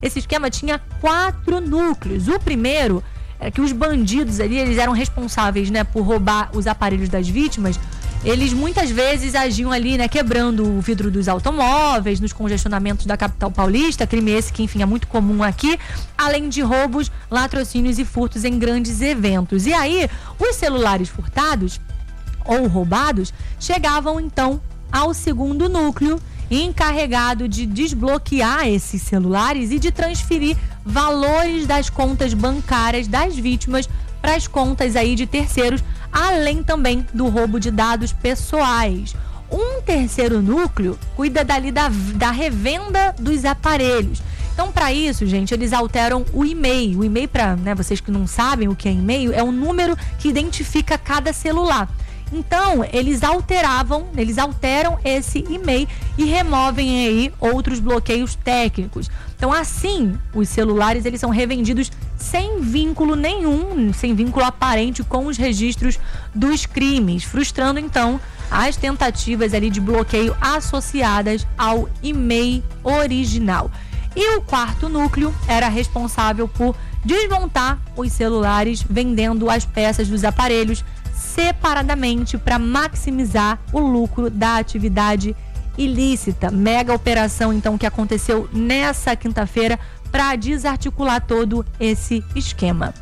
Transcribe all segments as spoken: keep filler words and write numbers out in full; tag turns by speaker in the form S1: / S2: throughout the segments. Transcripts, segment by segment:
S1: esse esquema tinha quatro núcleos. O primeiro era que os bandidos ali, eles eram responsáveis, né, por roubar os aparelhos das vítimas. Eles muitas vezes agiam ali, né, quebrando o vidro dos automóveis, nos congestionamentos da capital paulista, crime esse que, enfim, é muito comum aqui, além de roubos, latrocínios e furtos em grandes eventos. E aí, os celulares furtados ou roubados chegavam, então, ao segundo núcleo, encarregado de desbloquear esses celulares e de transferir valores das contas bancárias das vítimas para as contas aí de terceiros, além também do roubo de dados pessoais. Um terceiro núcleo cuida dali da, da revenda dos aparelhos. Então, para isso, gente, eles alteram o e-mail. O e-mail, para, né, vocês que não sabem o que é e-mail, é um número que identifica cada celular. Então, eles alteravam, eles alteram esse e-mail e removem aí outros bloqueios técnicos. Então, assim, os celulares, eles são revendidos sem vínculo nenhum, sem vínculo aparente com os registros dos crimes, frustrando, então, as tentativas ali de bloqueio associadas ao e-mail original. E o quarto núcleo era responsável por desmontar os celulares, vendendo as peças dos aparelhos separadamente para maximizar o lucro da atividade ilícita. Mega operação, então, que aconteceu nessa quinta-feira para desarticular todo esse esquema.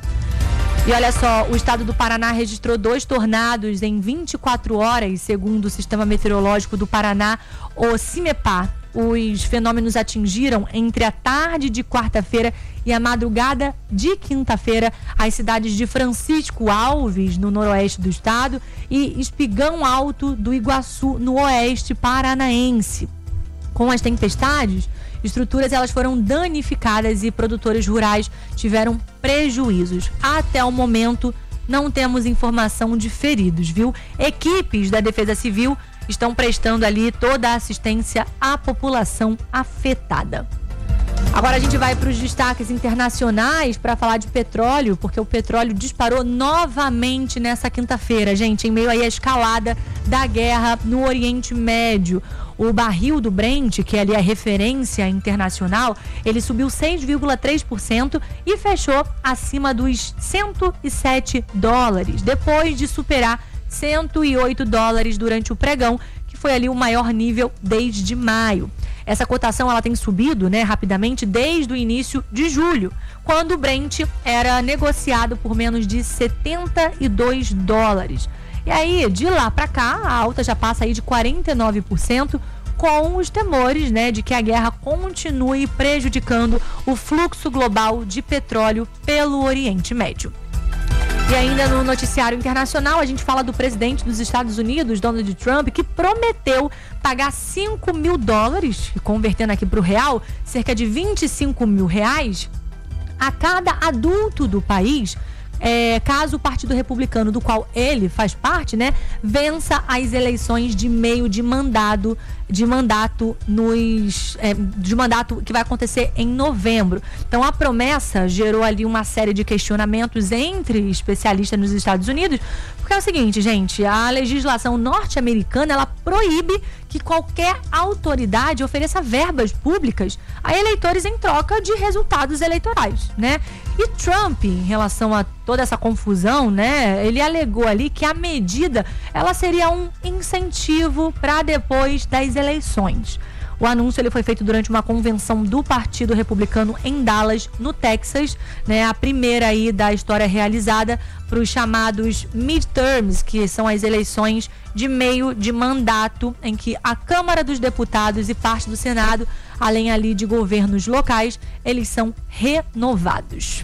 S1: E olha só, o estado do Paraná registrou dois tornados em vinte e quatro horas, segundo o Sistema Meteorológico do Paraná, o CIMEPAR. Os fenômenos atingiram entre a tarde de quarta-feira e a madrugada de quinta-feira as cidades de Francisco Alves, no noroeste do estado, e Espigão Alto do Iguaçu, no oeste paranaense. Com as tempestades, estruturas elas foram danificadas e produtores rurais tiveram prejuízos. Até o momento, não temos informação de feridos, viu? Equipes da Defesa Civil estão prestando ali toda a assistência à população afetada. Agora a gente vai para os destaques internacionais para falar de petróleo, porque o petróleo disparou novamente nessa quinta-feira, gente, em meio aí à escalada da guerra no Oriente Médio. O barril do Brent, que é ali a referência internacional, ele subiu seis vírgula três por cento e fechou acima dos cento e sete dólares, depois de superar cento e oito dólares durante o pregão, que foi ali o maior nível desde maio. Essa cotação ela tem subido, né, rapidamente desde o início de julho, quando o Brent era negociado por menos de setenta e dois dólares. E aí, de lá para cá, a alta já passa aí de quarenta e nove por cento, com os temores, né, de que a guerra continue prejudicando o fluxo global de petróleo pelo Oriente Médio. E ainda no noticiário internacional, a gente fala do presidente dos Estados Unidos, Donald Trump, que prometeu pagar cinco mil dólares, convertendo aqui para o real, cerca de vinte e cinco mil reais, a cada adulto do país, é, caso o Partido Republicano, do qual ele faz parte, né, vença as eleições de meio de mandato, de mandato nos, é, de mandato que vai acontecer em novembro. Então a promessa gerou ali uma série de questionamentos entre especialistas nos Estados Unidos, porque é o seguinte, gente, a legislação norte-americana, ela proíbe que qualquer autoridade ofereça verbas públicas a eleitores em troca de resultados eleitorais, né? E Trump, em relação a toda essa confusão, né, ele alegou ali que a medida, ela seria um incentivo para depois das eleições. O anúncio ele foi feito durante uma convenção do Partido Republicano em Dallas, no Texas, né, a primeira aí da história realizada para os chamados midterms, que são as eleições de meio de mandato, em que a Câmara dos Deputados e parte do Senado, além ali de governos locais, eles são renovados.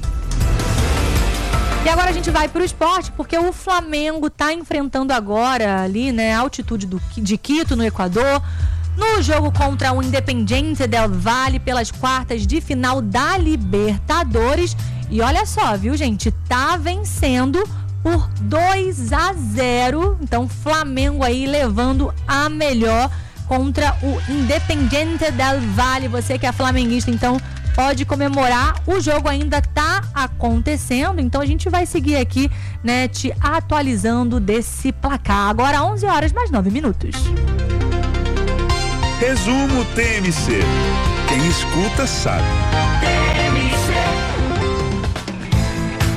S1: E agora a gente vai para o esporte, porque o Flamengo está enfrentando agora ali, né, a altitude do, de Quito, no Equador, no jogo contra o Independiente del Valle pelas quartas de final da Libertadores. E olha só, viu, gente? Tá vencendo por dois a zero. Então, Flamengo aí levando a melhor contra o Independiente del Valle. Você que é flamenguista, então, pode comemorar. O jogo ainda tá acontecendo, então a gente vai seguir aqui, né, te atualizando desse placar. Agora onze horas mais nove minutos.
S2: Resumo T M C. Quem escuta sabe.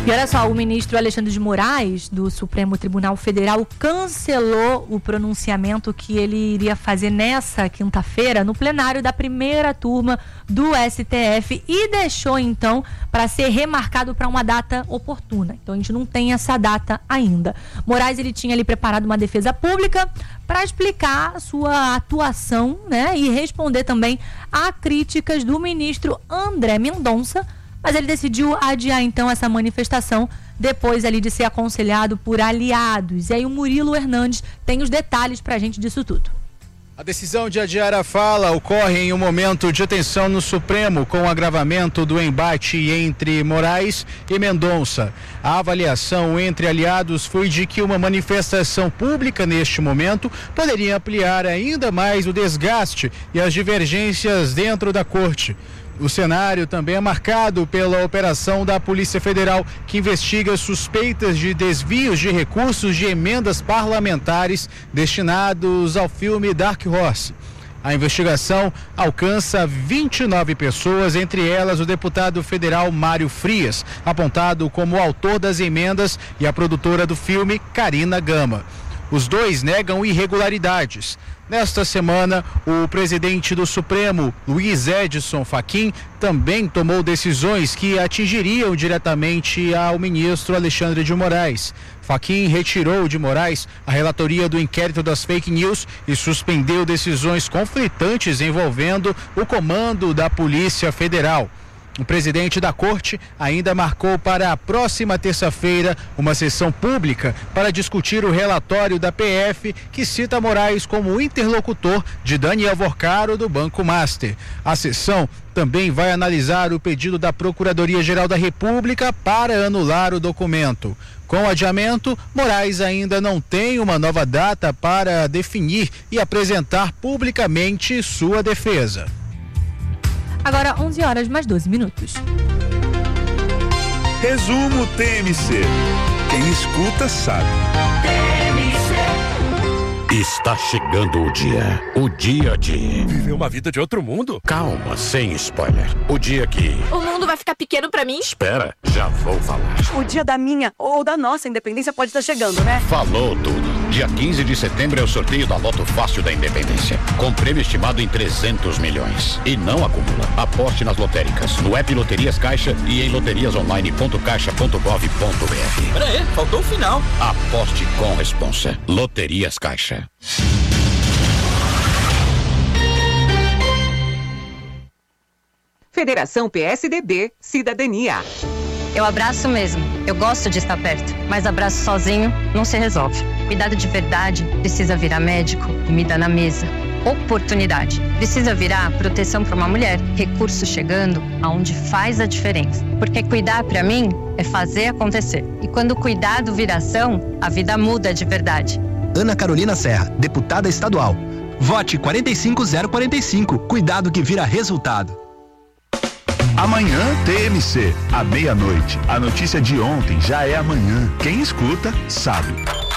S1: E olha só, o ministro Alexandre de Moraes, do Supremo Tribunal Federal, cancelou o pronunciamento que ele iria fazer nessa quinta-feira no plenário da primeira turma do S T F e deixou, então, para ser remarcado para uma data oportuna. Então, a gente não tem essa data ainda. Moraes, ele tinha ali preparado uma defesa pública para explicar a sua atuação, né, e responder também a críticas do ministro André Mendonça, mas ele decidiu adiar então essa manifestação depois ali de ser aconselhado por aliados. E aí o Murilo Hernandes tem os detalhes pra gente disso tudo.
S2: A decisão de adiar a fala ocorre em um momento de tensão no Supremo, com o agravamento do embate entre Moraes e Mendonça. A avaliação entre aliados foi de que uma manifestação pública neste momento poderia ampliar ainda mais o desgaste e as divergências dentro da corte. O cenário também é marcado pela operação da Polícia Federal, que investiga suspeitas de desvios de recursos de emendas parlamentares destinados ao filme Dark Horse. A investigação alcança vinte e nove pessoas, entre elas o deputado federal Mário Frias, apontado como autor das emendas, e a produtora do filme, Karina Gama. Os dois negam irregularidades. Nesta semana, o presidente do Supremo, Luiz Edson Fachin, também tomou decisões que atingiriam diretamente ao ministro Alexandre de Moraes. Fachin retirou de Moraes a relatoria do inquérito das fake news e suspendeu decisões conflitantes envolvendo o comando da Polícia Federal. O presidente da corte ainda marcou para a próxima terça-feira uma sessão pública para discutir o relatório da P F que cita Moraes como interlocutor de Daniel Vorcaro do Banco Master. A sessão também vai analisar o pedido da Procuradoria-Geral da República para anular o documento. Com o adiamento, Moraes ainda não tem uma nova data para definir e apresentar publicamente sua defesa.
S1: Agora onze horas mais doze minutos.
S3: Resumo T M C. Quem escuta sabe.
S4: T M C. Está chegando o dia. O dia de...
S5: Viver uma vida de outro mundo?
S4: Calma, sem spoiler. O dia que...
S6: O mundo vai ficar pequeno pra mim?
S4: Espera, já vou falar.
S7: O dia da minha ou da nossa independência pode estar chegando, né?
S4: Falou tudo. Dia quinze de setembro é o sorteio da Loto Fácil da Independência, com prêmio estimado em trezentos milhões. E não acumula. Aposte nas lotéricas, no app Loterias Caixa e em loterias online ponto caixa ponto gov ponto br.
S5: Pera aí, faltou o final.
S4: Aposte com responsa. Loterias Caixa.
S8: Federação P S D B Cidadania.
S9: Eu abraço mesmo, eu gosto de estar perto, mas abraço sozinho não se resolve. Cuidado de verdade precisa virar médico, comida na mesa, oportunidade. Precisa virar proteção para uma mulher, recurso chegando aonde faz a diferença. Porque cuidar para mim é fazer acontecer. E quando o cuidado vira ação, a vida muda de verdade.
S10: Ana Carolina Serra, deputada estadual. Vote quatro cinco zero quatro cinco. Cuidado que vira resultado.
S3: Amanhã T M C, à meia-noite. A notícia de ontem já é amanhã. Quem escuta, sabe.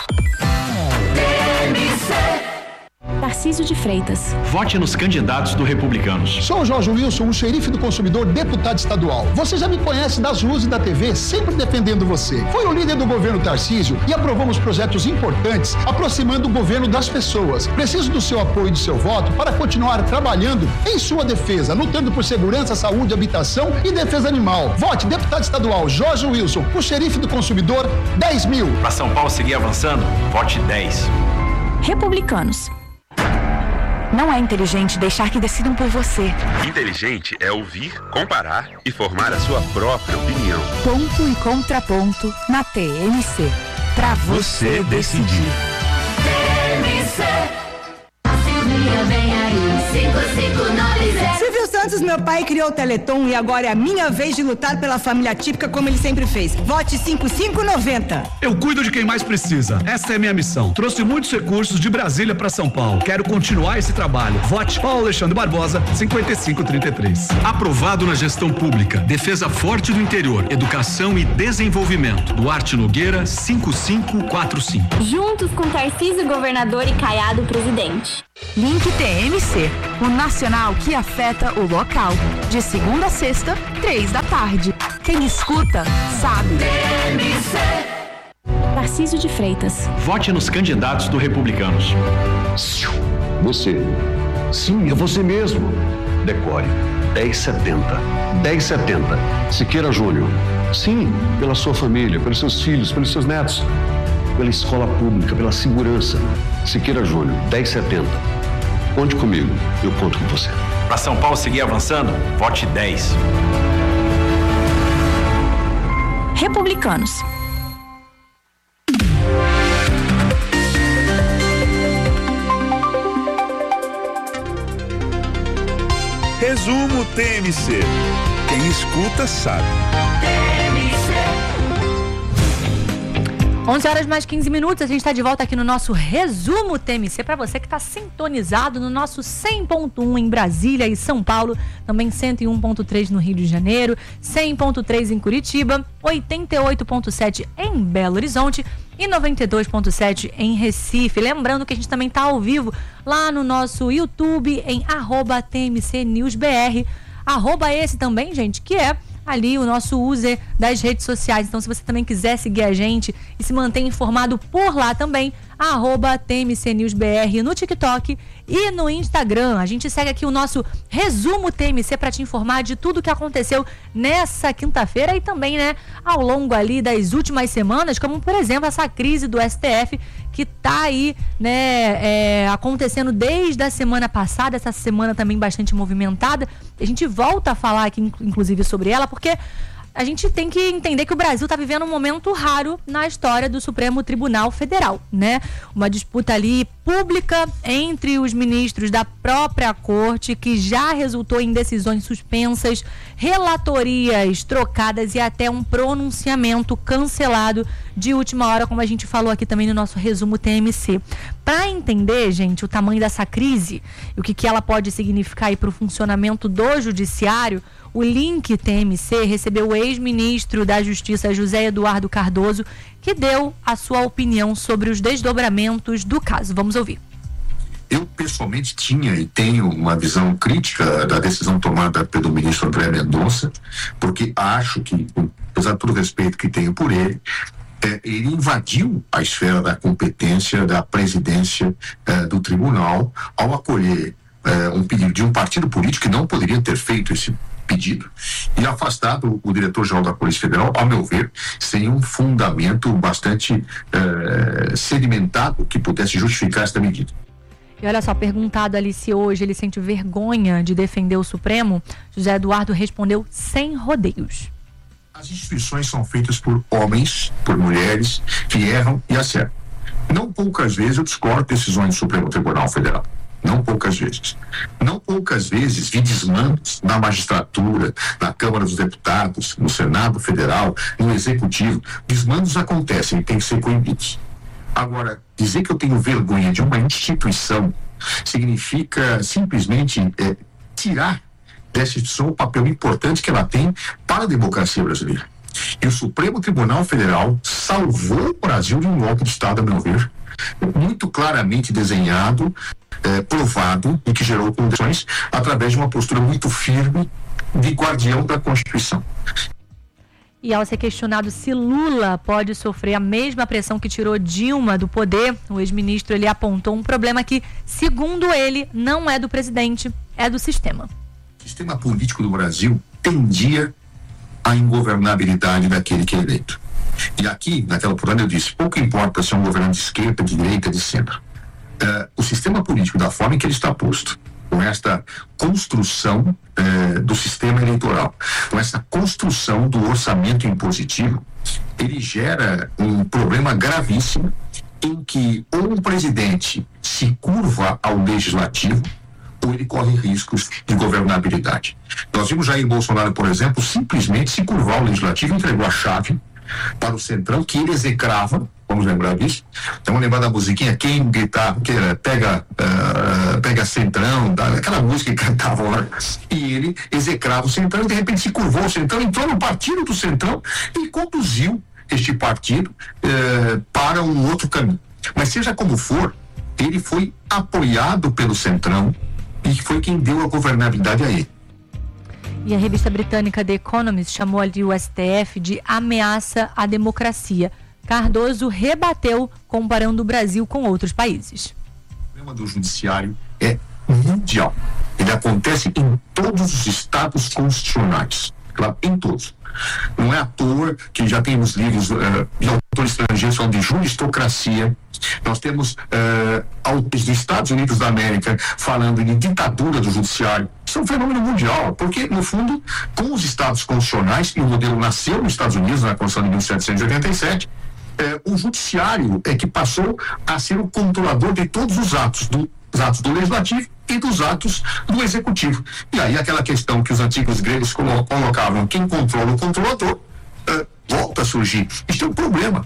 S4: T M C.
S11: Tarcísio de Freitas.
S12: Vote nos candidatos do Republicanos.
S13: Sou o Jorge Wilson, o xerife do consumidor, deputado estadual. Você já me conhece das ruas e da T V, sempre defendendo você. Foi o líder do governo Tarcísio e aprovamos projetos importantes, aproximando o governo das pessoas. Preciso do seu apoio e do seu voto para continuar trabalhando em sua defesa, lutando por segurança, saúde, habitação e defesa animal. Vote deputado estadual Jorge Wilson, o xerife do consumidor, dez mil.
S12: Para São Paulo seguir avançando, vote dez.
S11: Republicanos. Não é inteligente deixar que decidam por você.
S14: Inteligente é ouvir, comparar e formar a sua própria opinião.
S11: Ponto e contraponto na T M C. Pra você, você decidir. decidir.
S4: T M C. A Silvia vem aí, cinco cinco nove zero.
S15: Silvio Santos, meu pai, criou o Teleton e agora é a minha vez de lutar pela família típica como ele sempre fez. Vote cinco cinco nove zero.
S16: Eu cuido de quem mais precisa. Essa é minha missão. Trouxe muitos recursos de Brasília para São Paulo. Quero continuar esse trabalho. Vote Paulo Alexandre Barbosa, cinquenta e cinco trinta e três. Aprovado na gestão pública. Defesa forte do interior. Educação e desenvolvimento. Duarte Nogueira, cinco cinco quatro cinco.
S17: Juntos com Tarcísio, governador, e Caiado, presidente.
S11: Link T M C, o nacional que afeta o local. De segunda a sexta, três da tarde. Quem escuta, sabe.
S17: Tarcísio de Freitas.
S12: Vote nos candidatos do Republicanos.
S18: Você. Sim, é você mesmo. Decore. dez setenta. dez setenta. Siqueira Júnior. Sim, pela sua família, pelos seus filhos, pelos seus netos. Pela escola pública, pela segurança. Siqueira Júnior, dez setenta. Conte comigo, eu conto com você.
S12: Para São Paulo seguir avançando, vote dez.
S11: Republicanos.
S3: Resumo T M C. Quem escuta sabe.
S1: onze horas mais quinze minutos, a gente está de volta aqui no nosso Resumo T M C, para você que está sintonizado no nosso cem ponto um em Brasília e São Paulo, também cento e um ponto três no Rio de Janeiro, cem ponto três em Curitiba, oitenta e oito ponto sete em Belo Horizonte e noventa e dois ponto sete em Recife. Lembrando que a gente também está ao vivo lá no nosso YouTube em arroba T M C News B R, arroba esse também, gente, que é ali o nosso user das redes sociais. Então, se você também quiser seguir a gente e se manter informado por lá também, arroba T M C News B R no TikTok e no Instagram. A gente segue aqui o nosso Resumo T M C para te informar de tudo que aconteceu nessa quinta-feira e também, né, ao longo ali das últimas semanas, como, por exemplo, essa crise do S T F que tá aí, né, é, acontecendo desde a semana passada, essa semana também bastante movimentada. A gente volta a falar aqui, inclusive, sobre ela, porque a gente tem que entender que o Brasil está vivendo um momento raro na história do Supremo Tribunal Federal, né? Uma disputa ali pública entre os ministros da própria corte, que já resultou em decisões suspensas, relatorias trocadas e até um pronunciamento cancelado de última hora, como a gente falou aqui também no nosso Resumo T M C. Para entender, gente, o tamanho dessa crise e o que, que ela pode significar aí para o funcionamento do judiciário, o Link T M C recebeu o ex-ministro da Justiça, José Eduardo Cardoso, que deu a sua opinião sobre os desdobramentos do caso. Vamos ouvir.
S19: Eu, pessoalmente, tinha e tenho uma visão crítica da decisão tomada pelo ministro André Mendonça, porque acho que, apesar de todo o respeito que tenho por ele, é, ele invadiu a esfera da competência da presidência é, do tribunal ao acolher é, um pedido de um partido político que não poderia ter feito esse pedido e afastado o diretor-geral da Polícia Federal, ao meu ver, sem um fundamento bastante eh, sedimentado que pudesse justificar esta medida.
S1: E olha só, perguntado ali se hoje ele sente vergonha de defender o Supremo, José Eduardo respondeu sem rodeios.
S19: As instituições são feitas por homens, por mulheres que erram e acertam. Não poucas vezes eu discordo de decisões do Supremo Tribunal Federal. Não poucas vezes. Não poucas vezes vi desmandos na magistratura, na Câmara dos Deputados, no Senado Federal, no Executivo. Desmandos acontecem e têm que ser coibidos. Agora, dizer que eu tenho vergonha de uma instituição significa simplesmente é, tirar dessa instituição o papel importante que ela tem para a democracia brasileira. E o Supremo Tribunal Federal salvou o Brasil de um golpe de Estado, a meu ver, muito claramente desenhado, eh, provado e que gerou condições através de uma postura muito firme de guardião da Constituição.
S1: E ao ser questionado se Lula pode sofrer a mesma pressão que tirou Dilma do poder, o ex-ministro ele apontou um problema que, segundo ele, não é do presidente, é do sistema.
S19: O sistema político do Brasil tendia à ingovernabilidade daquele que é eleito. E aqui, naquela oportunidade, eu disse, pouco importa se é um governo de esquerda, de direita, de centro. Uh, o sistema político, da forma em que ele está posto, com esta construção uh, do sistema eleitoral, com essa construção do orçamento impositivo, ele gera um problema gravíssimo em que ou o presidente se curva ao legislativo ou ele corre riscos de governabilidade. Nós vimos Jair Bolsonaro, por exemplo, simplesmente se curvar ao legislativo e entregou a chave para o Centrão, que ele execrava, vamos lembrar disso, vamos lembrar da musiquinha, quem gritar, que era, pega, uh, pega Centrão, aquela música que cantava lá, e ele execrava o Centrão, e de repente se curvou o Centrão, entrou no partido do Centrão e conduziu este partido uh, para um outro caminho. Mas seja como for, ele foi apoiado pelo Centrão e foi quem deu a governabilidade a ele.
S1: E a revista britânica The Economist chamou ali o S T F de ameaça à democracia. Cardoso rebateu comparando o Brasil com outros países.
S19: O problema do judiciário é mundial. Ele acontece em todos os estados constitucionais. Claro, em todos. Não é à toa que já temos livros uh, de autores estrangeiros falando de juristocracia. Nós temos uh, autores dos Estados Unidos da América falando de ditadura do judiciário. Isso é um fenômeno mundial, porque, no fundo, com os estados constitucionais, e o modelo nasceu nos Estados Unidos, na Constituição de mil setecentos e oitenta e sete, eh, o judiciário é que passou a ser o controlador de todos os atos, do, os atos do legislativo e dos atos do executivo. E aí aquela questão que os antigos gregos colocavam, quem controla o controlador, eh, volta a surgir. Isso é um problema.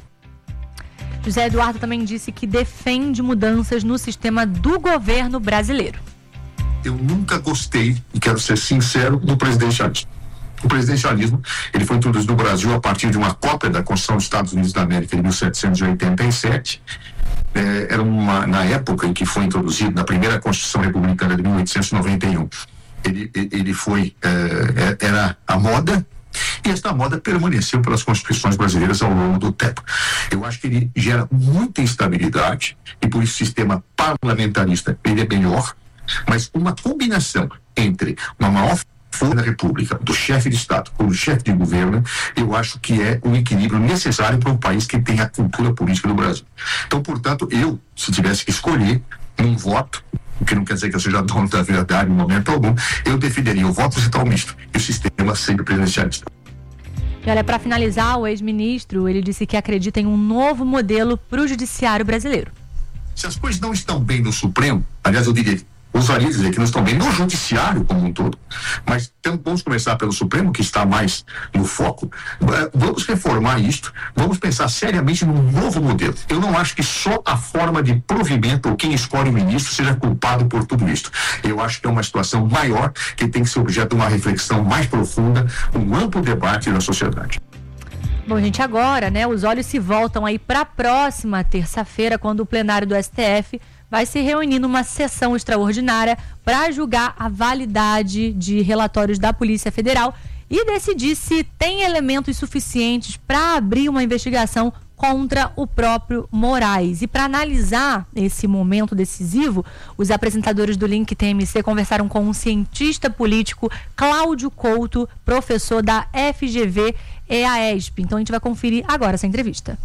S1: José Eduardo também disse que defende mudanças no sistema do governo brasileiro.
S19: Eu nunca gostei, e quero ser sincero, do presidencialismo. O presidencialismo, ele foi introduzido no Brasil a partir de uma cópia da Constituição dos Estados Unidos da América de mil setecentos e oitenta e sete. É, era uma, na época em que foi introduzido, na primeira Constituição Republicana de mil oitocentos e noventa e um, ele, ele foi, é, era a moda, e esta moda permaneceu pelas constituições brasileiras ao longo do tempo. Eu acho que ele gera muita instabilidade, e por isso o sistema parlamentarista ele é melhor, mas uma combinação entre uma maior força da República, do chefe de Estado com o chefe de governo, eu acho que é um equilíbrio necessário para um país que tem a cultura política do Brasil. Então, portanto, eu, se tivesse que escolher um voto, o que não quer dizer que eu seja dono da verdade em momento algum, eu defenderia o voto digital misto e o sistema sempre presidencialista.
S1: E olha, para finalizar, o ex-ministro, ele disse que acredita em um novo modelo para o judiciário brasileiro.
S19: Se as coisas não estão bem no Supremo, aliás, eu diria, usaria dizer que não estão bem no judiciário como um todo, mas então, vamos começar pelo Supremo, que está mais no foco. Vamos reformar isto, vamos pensar seriamente num novo modelo. Eu não acho que só a forma de provimento ou quem escolhe o ministro seja culpado por tudo isto. Eu acho que é uma situação maior que tem que ser objeto de uma reflexão mais profunda, um amplo debate da sociedade.
S1: Bom, gente, agora, né, os olhos se voltam aí para a próxima terça-feira, quando o plenário do S T F vai se reunir numa sessão extraordinária para julgar a validade de relatórios da Polícia Federal e decidir se tem elementos suficientes para abrir uma investigação contra o próprio Moraes. E para analisar esse momento decisivo, os apresentadores do Link T M C conversaram com um cientista político, Cláudio Couto, professor da F G V e A E S P. Então a gente vai conferir agora essa entrevista.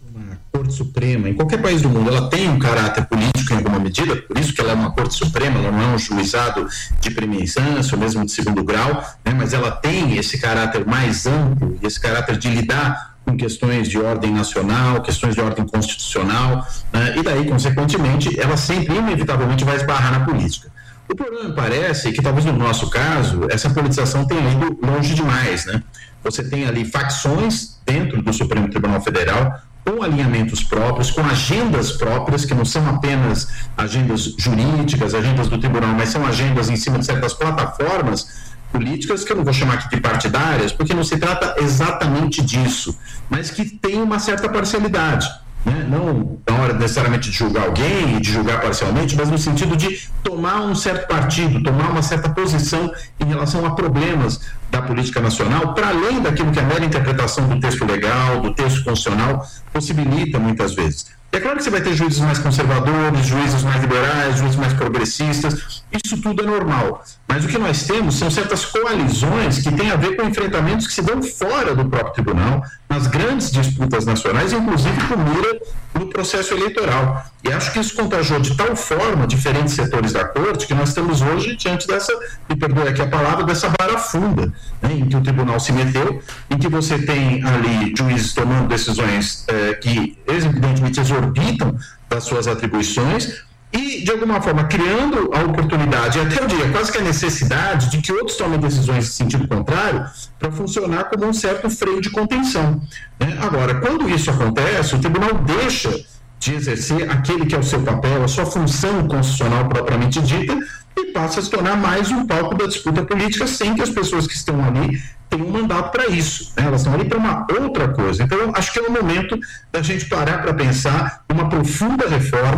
S20: A Corte Suprema, em qualquer país do mundo, ela tem um caráter político em alguma medida, por isso que ela é uma Corte Suprema, ela não é um juizado de primeira instância ou mesmo de segundo grau, né, mas ela tem esse caráter mais amplo, esse caráter de lidar com questões de ordem nacional, questões de ordem constitucional, né, e daí, consequentemente, ela sempre, inevitavelmente, vai esbarrar na política. O problema, me parece, é que talvez no nosso caso, essa politização tenha ido longe demais, né? Você tem ali facções dentro do Supremo Tribunal Federal, com alinhamentos próprios, com agendas próprias, que não são apenas agendas jurídicas, agendas do tribunal, mas são agendas em cima de certas plataformas políticas, que eu não vou chamar aqui de partidárias, porque não se trata exatamente disso, mas que tem uma certa parcialidade, né? Não na hora necessariamente de julgar alguém e de julgar parcialmente, mas no sentido de tomar um certo partido, tomar uma certa posição em relação a problemas da política nacional, para além daquilo que a mera interpretação do texto legal, do texto constitucional, possibilita muitas vezes. É claro que você vai ter juízes mais conservadores, juízes mais liberais, juízes mais progressistas, isso tudo é normal. Mas o que nós temos são certas coalizões que têm a ver com enfrentamentos que se dão fora do próprio tribunal, nas grandes disputas nacionais, inclusive com mira no processo eleitoral. E acho que isso contagiou de tal forma diferentes setores da corte que nós estamos hoje diante dessa, me perdoe aqui a palavra, dessa vara funda, né, em que o tribunal se meteu, em que você tem ali juízes tomando decisões eh, que evidentemente exorbitam das suas atribuições e, de alguma forma, criando a oportunidade, até eu diria quase que a necessidade de que outros tomem decisões em sentido contrário para funcionar como um certo freio de contenção, né? Agora, quando isso acontece, o tribunal deixa de exercer aquele que é o seu papel, a sua função constitucional propriamente dita, e passa a se tornar mais um palco da disputa política, sem que as pessoas que estão ali tenham um mandato para isso, né? Elas estão ali para uma outra coisa. Então, acho que é o momento da gente parar para pensar uma profunda reforma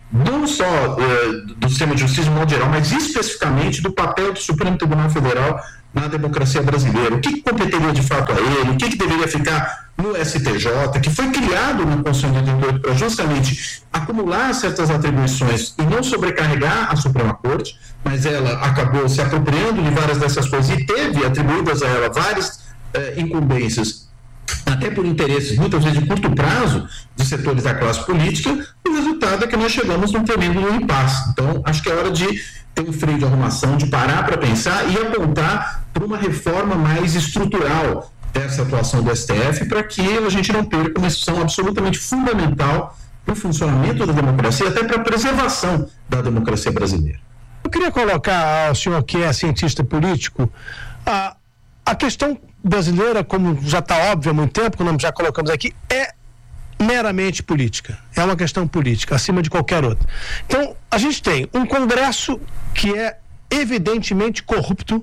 S20: não só uh, do sistema de justiça de modo geral, mas especificamente do papel do Supremo Tribunal Federal na democracia brasileira. O que, que competeria de fato a ele, o que, que deveria ficar no S T J, que foi criado na Constituição de oitenta e oito para justamente acumular certas atribuições e não sobrecarregar a Suprema Corte, mas ela acabou se apropriando de várias dessas coisas e teve atribuídas a ela várias eh, incumbências, até por interesses, muitas vezes de curto prazo, de setores da classe política. O resultado é que nós chegamos num tremendo impasse. Então, acho que é hora de ter um freio de arrumação, de parar para pensar e apontar para uma reforma mais estrutural dessa atuação do S T F, para que a gente não perca uma instituição absolutamente fundamental para o funcionamento da democracia, até para a preservação da democracia brasileira.
S21: Eu queria colocar ao senhor, que é cientista político, a, a questão brasileira, como já está óbvio há muito tempo, como nós já colocamos aqui, é meramente política. É uma questão política, acima de qualquer outra. Então, a gente tem um Congresso que é evidentemente corrupto,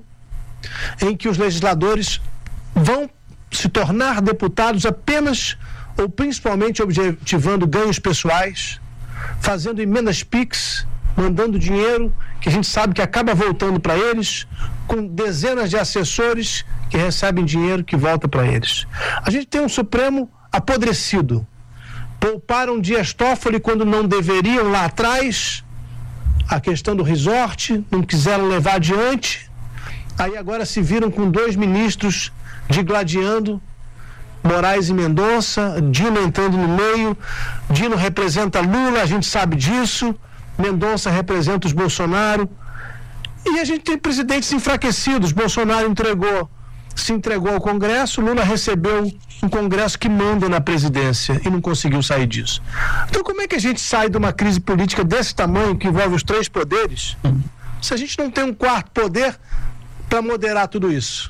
S21: em que os legisladores vão se tornar deputados apenas ou principalmente objetivando ganhos pessoais, fazendo emendas PIX, mandando dinheiro que a gente sabe que acaba voltando para eles, com dezenas de assessores que recebem dinheiro que volta para eles. A gente tem um Supremo apodrecido. Pouparam Dias Toffoli quando não deveriam lá atrás, a questão do resort, não quiseram levar adiante, aí agora se viram com dois ministros digladiando, Moraes e Mendonça, Dino entrando no meio. Dino representa Lula, a gente sabe disso, Mendonça representa os Bolsonaro, e a gente tem presidentes enfraquecidos. Bolsonaro entregou, se entregou ao Congresso, Lula recebeu um Congresso que manda na presidência e não conseguiu sair disso. Então, como é que a gente sai de uma crise política desse tamanho, que envolve os três poderes, se a gente não tem um quarto poder para moderar tudo isso?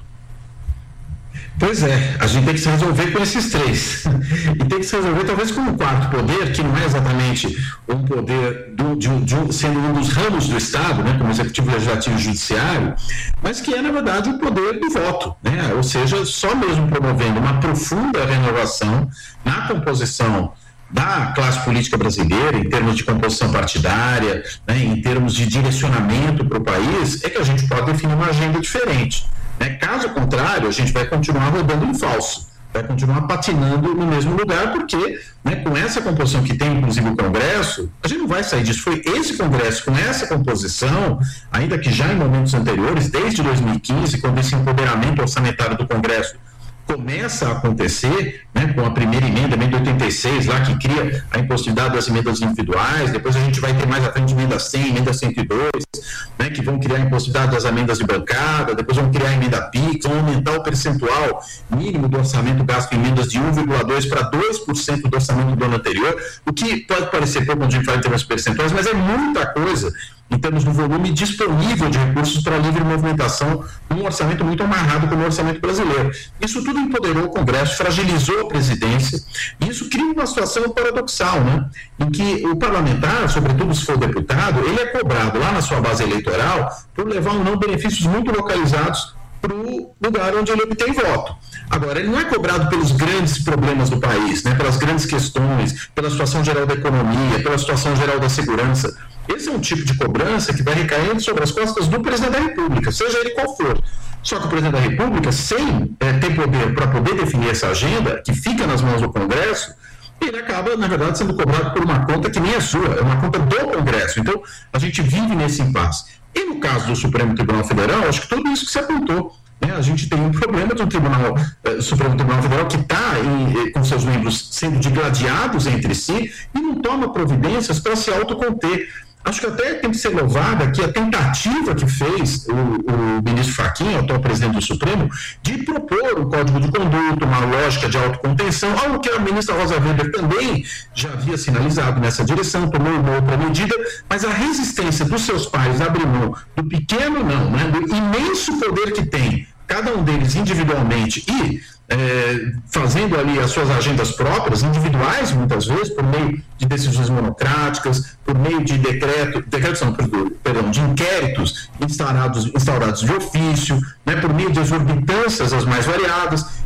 S20: Pois é, a gente tem que se resolver com esses três. E tem que se resolver talvez com um quarto poder, que não é exatamente um poder do, de, de, sendo um dos ramos do Estado, né, como Executivo, Legislativo e Judiciário, mas que é, na verdade, o poder do voto, né? Ou seja, só mesmo promovendo uma profunda renovação na composição da classe política brasileira, em termos de composição partidária, né, em termos de direcionamento para o país, é que a gente pode definir uma agenda diferente. Né? Caso contrário, a gente vai continuar rodando em falso, vai continuar patinando no mesmo lugar, porque, né, com essa composição que tem, inclusive, o Congresso, a gente não vai sair disso. Foi esse Congresso, com essa composição, ainda que já em momentos anteriores, desde dois mil e quinze, quando esse empoderamento orçamentário do Congresso começa a acontecer, né, com a primeira emenda, a emenda oitenta e seis, lá que cria a impossibilidade das emendas individuais. Depois a gente vai ter mais à frente emenda cem, emenda cento e dois, né, que vão criar a impossibilidade das emendas de bancada. Depois vão criar a emenda PIX, vão aumentar o percentual mínimo do orçamento gasto em emendas de um vírgula dois para dois por cento do orçamento do ano anterior, o que pode parecer pouco quando a gente fala em termos percentuais, mas é muita coisa em termos do volume disponível de recursos para livre movimentação, um orçamento muito amarrado como o orçamento brasileiro. Isso tudo empoderou o Congresso, fragilizou a presidência, e isso cria uma situação paradoxal, né? Em que o parlamentar, sobretudo se for deputado, ele é cobrado lá na sua base eleitoral por levar ou não benefícios muito localizados para o lugar onde ele obtém voto. Agora, ele não é cobrado pelos grandes problemas do país, né? Pelas grandes questões, pela situação geral da economia, pela situação geral da segurança. Esse é um tipo de cobrança que vai recaindo sobre as costas do presidente da República, seja ele qual for. Só que o presidente da República, sem é, ter poder para poder definir essa agenda, que fica nas mãos do Congresso, ele acaba, na verdade, sendo cobrado por uma conta que nem é sua, é uma conta do Congresso. Então, a gente vive nesse impasse. E no caso do Supremo Tribunal Federal, acho que tudo isso que se apontou. Né? A gente tem um problema do Tribunal, eh, Supremo Tribunal Federal que está com seus membros sendo digladiados entre si e não toma providências para se autoconter. Acho que até tem que ser louvada aqui a tentativa que fez o, o ministro Fachin, atual presidente do Supremo, de propor um código de conduta, uma lógica de autocontenção, algo que a ministra Rosa Weber também já havia sinalizado nessa direção, tomou uma outra medida, mas a resistência dos seus pares a abrir mão do pequeno não, né, do imenso poder que tem, cada um deles individualmente e É, fazendo ali as suas agendas próprias, individuais muitas vezes, por meio de decisões monocráticas, por meio de decreto, decretos não, perdão, de inquéritos instaurados, instaurados de ofício, né, por meio de exorbitâncias as mais variadas.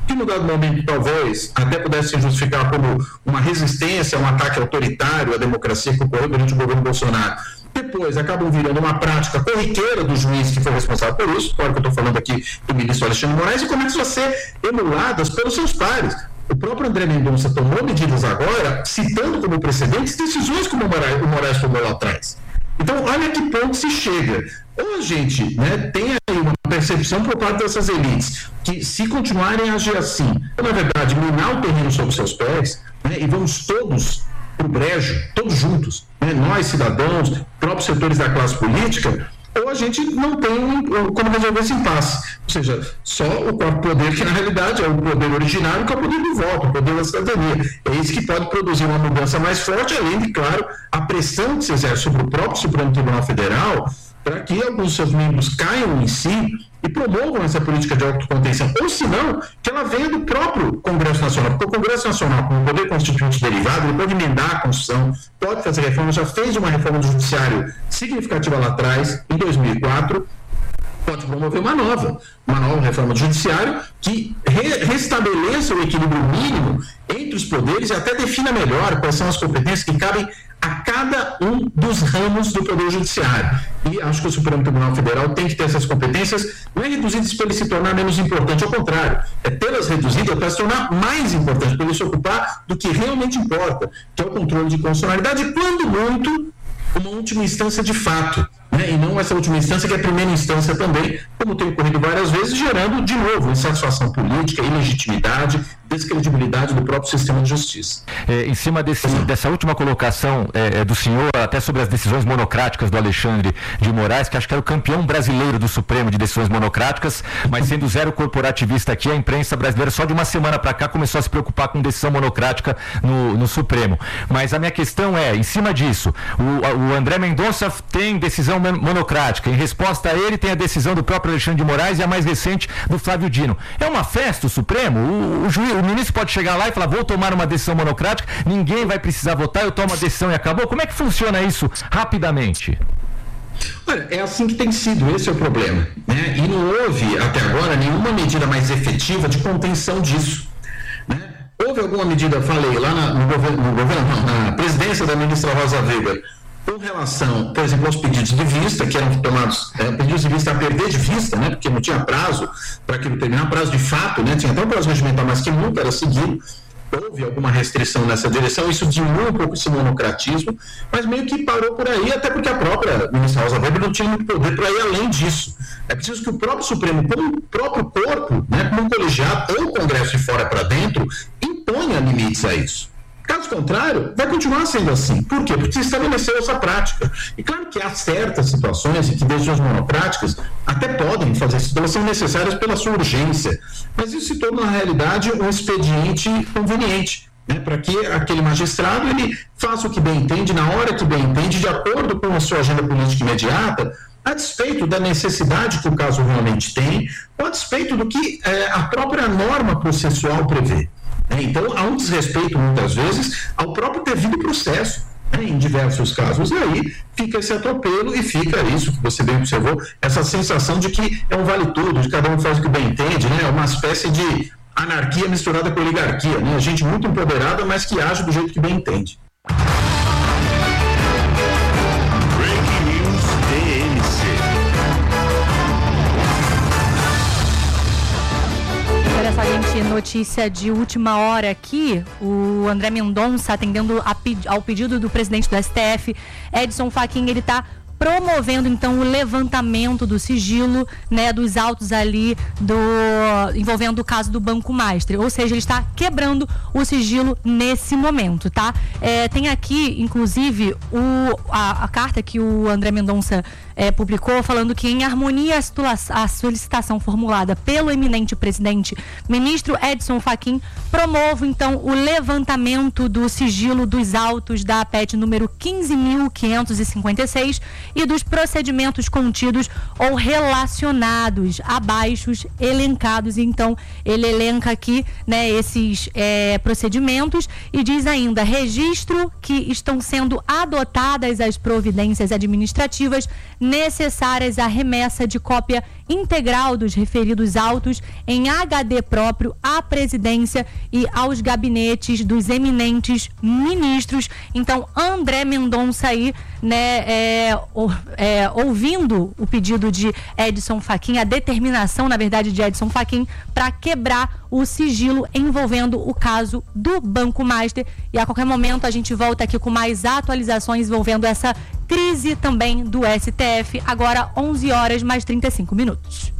S20: que no dado momento talvez até pudesse se justificar como uma resistência, um ataque autoritário à democracia que ocorreu durante o governo Bolsonaro, depois acabam virando uma prática corriqueira do juiz que foi responsável por isso, claro que eu estou falando aqui do ministro Alexandre de Moraes, e começam a ser emuladas pelos seus pares. O próprio André Mendonça tomou medidas agora, citando como precedentes decisões como o Moraes, o Moraes tomou lá atrás. Então, olha a que ponto se chega. Ou a gente, né, tem aí uma percepção por parte dessas elites que, se continuarem a agir assim, na verdade, minar o terreno sob seus pés, né, e vamos todos para o brejo, todos juntos, né, nós, cidadãos, próprios setores da classe política, ou a gente não tem como resolver esse impasse. Ou seja, só o quarto poder, que na realidade é o poder originário, que é o poder do voto, o poder da cidadania. É isso que pode produzir uma mudança mais forte, além de, claro, a pressão que se exerce sobre o próprio Supremo Tribunal Federal, para que alguns dos seus membros caiam em si e promovam essa política de autocontenção, ou se não, que ela venha do próprio Congresso Nacional, porque o Congresso Nacional, como poder constituinte derivado, ele pode emendar a Constituição, pode fazer reforma, já fez uma reforma do Judiciário significativa lá atrás, em dois mil e quatro, pode promover uma nova, uma nova reforma do Judiciário que re restabeleça o equilíbrio mínimo entre os poderes e até defina melhor quais são as competências que cabem a cada um dos ramos do Poder Judiciário. E acho que o Supremo Tribunal Federal tem que ter essas competências, não é reduzidas para ele se tornar menos importante, ao contrário, é tê-las reduzidas para se tornar mais importante, para ele se ocupar do que realmente importa, que é o controle de constitucionalidade, e quando muito, uma última instância de fato, né? E não essa última instância que é a primeira instância também, como tem ocorrido várias vezes, gerando, de novo, insatisfação política, ilegitimidade, descredibilidade do próprio sistema de justiça.
S2: É, em cima desse, dessa última colocação é, do senhor, até sobre as decisões monocráticas do Alexandre de Moraes, que acho que era o campeão brasileiro do Supremo de decisões monocráticas, mas sendo zero corporativista aqui, a imprensa brasileira só de uma semana para cá começou a se preocupar com decisão monocrática no, no Supremo. Mas a minha questão é, em cima disso, o, o André Mendonça tem decisão monocrática, em resposta a ele tem a decisão do próprio Alexandre de Moraes e a mais recente do Flávio Dino. É uma festa o Supremo? O, o juiz, o ministro pode chegar lá e falar, vou tomar uma decisão monocrática, ninguém vai precisar votar, eu tomo a decisão e acabou? Como é que funciona isso rapidamente?
S20: Olha, é assim que tem sido, esse é o problema, né? E não houve até agora nenhuma medida mais efetiva de contenção disso, né? Houve alguma medida, falei, lá na, no, governo, no governo, não, na presidência da ministra Rosa Weber, com relação, por exemplo, aos pedidos de vista, que eram tomados, é, pedidos de vista a perder de vista, né, porque não tinha prazo para aquilo terminar, prazo de fato, né, tinha até um prazo regimental, mas que nunca era seguido. Houve alguma restrição nessa direção, isso diminuiu um pouco esse monocratismo, mas meio que parou por aí, até porque a própria ministra Rosa Weber não tinha muito poder para ir além disso. É preciso que o próprio Supremo, como o próprio corpo, né, como um colegiado ou o Congresso de fora para dentro, imponha limites a isso. Caso contrário, vai continuar sendo assim. Por quê? Porque se estabeleceu essa prática. E claro que há certas situações em que decisões monocráticas até podem fazer isso, elas são necessárias pela sua urgência, mas isso se torna, na realidade, um expediente conveniente, né, para que aquele magistrado ele faça o que bem entende, na hora que bem entende, de acordo com a sua agenda política imediata, a despeito da necessidade que o caso realmente tem, ou a despeito do que é, a própria norma processual prevê. Então, há um desrespeito, muitas vezes, ao próprio devido processo, né, em diversos casos. E aí fica esse atropelo e fica isso que você bem observou, essa sensação de que é um vale-tudo, de cada um faz o que bem entende, né, é uma espécie de anarquia misturada com oligarquia, né, gente muito empoderada, mas que age do jeito que bem entende.
S1: Olha só, gente, notícia de última hora aqui, o André Mendonça, atendendo a, ao pedido do presidente do S T F, Edson Fachin, ele está promovendo então o levantamento do sigilo, né, dos autos ali do envolvendo o caso do Banco Master, ou seja, ele está quebrando o sigilo nesse momento, tá? É, tem aqui, inclusive, o, a, a carta que o André Mendonça é, publicou, falando que, em harmonia à solicitação formulada pelo eminente presidente, ministro Edson Fachin, promovo então o levantamento do sigilo dos autos da A P E T número quinze mil quinhentos e cinquenta e seis e dos procedimentos contidos ou relacionados, abaixo elencados. Então, ele elenca aqui, né, esses é, procedimentos e diz ainda: registro que estão sendo adotadas as providências administrativas necessárias à remessa de cópia integral dos referidos autos em H D próprio à presidência e aos gabinetes dos eminentes ministros. Então, André Mendonça aí, né, é, é, ouvindo o pedido de Edson Fachin, a determinação, na verdade, de Edson Fachin para quebrar o sigilo envolvendo o caso do Banco Master. E a qualquer momento a gente volta aqui com mais atualizações envolvendo essa crise também do S T F. Agora onze horas mais trinta e cinco minutos.